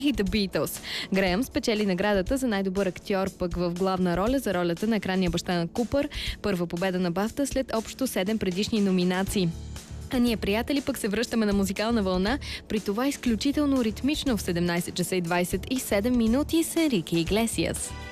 и The Beatles. Греъм спечели наградата за най-добър актьор пък в главна роля за ролята на екранния баща на Купър. Първа победа на Бафта след общо 7 предишни номинации. А ние, приятели, пък се връщаме на музикална вълна, при това изключително ритмично в 17 часа и 27 минути с Енрике Иглесиас.